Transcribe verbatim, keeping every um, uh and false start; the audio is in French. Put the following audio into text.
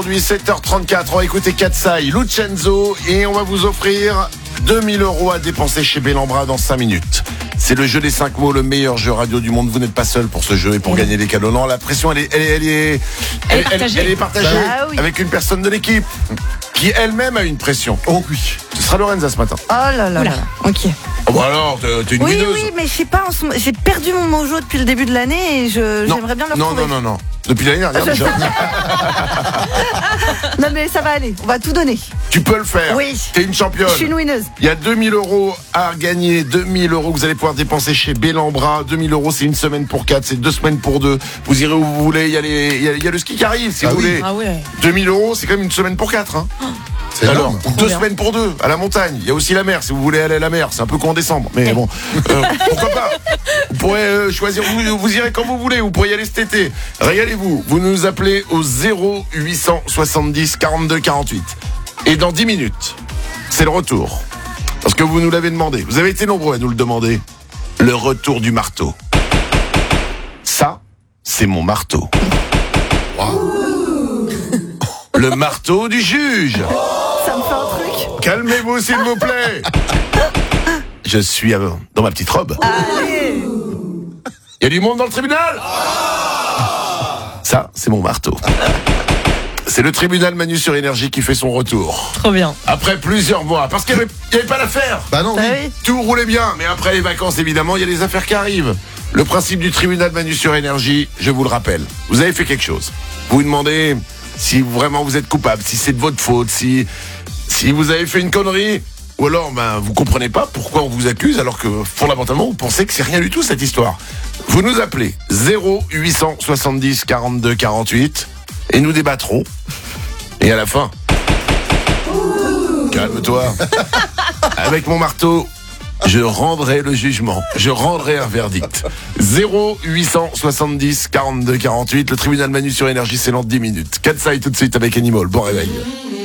Aujourd'hui, sept heures trente-quatre, on va écouter Katsai, Lucenzo et on va vous offrir deux mille euros à dépenser chez Bellambra dans cinq minutes. C'est le jeu des cinq mots, le meilleur jeu radio du monde. Vous n'êtes pas seul pour ce jeu et pour gagner les cadeaux. Non, la pression, elle est, elle est, elle est, elle est partagée, elle, elle est partagée ah, oui. avec une personne de l'équipe qui elle-même a une pression. Oh oui. Ce sera Lorenza ce matin. Oh là là là. Ok. Oh bah alors, t'es, t'es une Oui, mineuse. oui, mais je sais pas, en ce moment- j'ai perdu mon mojo depuis le début de l'année et je, Non. j'aimerais bien le Non, retrouver. non, non, non. Depuis l'année dernière déjà. Non, mais ça va aller, on va tout donner. Tu peux le faire. Oui. T'es une championne. Je suis une winneuse. Il y a deux mille euros à gagner, deux mille euros que vous allez pouvoir dépenser chez Bellambra. deux mille euros, c'est une semaine pour quatre, c'est deux semaines pour deux. Vous irez où vous voulez, il y a, les, il y a, il y a le ski qui arrive si Ah vous oui. voulez. Ah ouais. deux mille euros, c'est quand même une semaine pour quatre. Hein. C'est Alors, énorme. deux semaines pour deux, à la montagne. Il y a aussi la mer, si vous voulez aller à la mer. C'est un peu con en décembre, mais bon, euh, pourquoi pas. Vous pourrez euh, choisir, vous, vous irez quand vous voulez, vous pourrez y aller cet été. Régalez-vous, vous nous appelez au zéro huit cent soixante-dix quarante-deux quarante-huit. Et dans dix minutes, c'est le retour. Parce que vous nous l'avez demandé. Vous avez été nombreux à nous le demander. Le retour du marteau. Ça, c'est mon marteau. Le marteau du juge. Ça me fait un truc. Calmez-vous, s'il vous plaît. Je suis euh, dans ma petite robe. Allez. Il y a du monde dans le tribunal. Ça, c'est mon marteau. C'est le tribunal Manu sur Énergie qui fait son retour. Trop bien. Après plusieurs mois. Parce qu'il n'y avait, il y avait pas d'affaires. Bah non, Ah oui. oui. Tout roulait bien. Mais après les vacances, évidemment, il y a des affaires qui arrivent. Le principe du tribunal Manu sur Énergie, je vous le rappelle. Vous avez fait quelque chose. Vous vous demandez si vraiment vous êtes coupable, si c'est de votre faute, si, si vous avez fait une connerie. Ou alors, ben, vous comprenez pas pourquoi on vous accuse alors que, fondamentalement, vous pensez que c'est rien du tout, cette histoire. Vous nous appelez zéro huit cent soixante-dix quarante-deux quarante-huit et nous débattrons. Et à la fin, calme-toi. Avec mon marteau, je rendrai le jugement. Je rendrai un verdict. zéro huit cent soixante-dix quarante-deux quarante-huit. Le tribunal Manu sur Énergie, c'est dans dix minutes. Katsai tout de suite avec Animal. Bon réveil.